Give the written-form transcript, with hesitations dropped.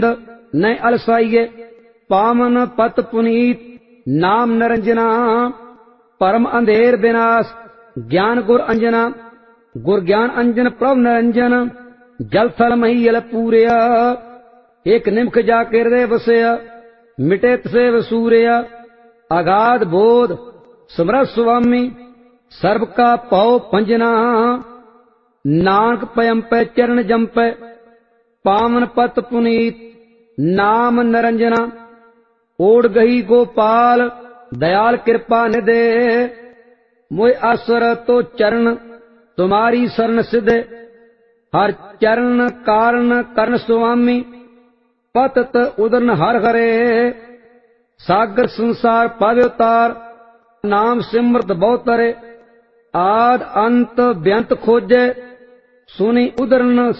न अलसाइये पावन पत पुनीत नाम नरंजना परम अंधेर विनाश ज्ञान गुर अंजना गुर ज्ञान अंजन प्रभ नरंजन जल थल महीयल पूरया एक निमख जाके हृदय बसया मिटे तसे वसूरया अगाध बोध समरथ स्वामी सर्व का पौ पंजना नानक पयम पै चरण जंपै पावन पत पुनीत नाम नरंजना ओढ़ गही गोपाल दयाल कृपा निधे मोय आसर तो चरण तुम्हारी शरण सिद्धे हर चरण कारण करण स्वामी पतत उदरन हर हरे सागर संसार पावे उतार नाम सिमरत बहुतरे आद अंत व्यंत खोजे सुनी उदरन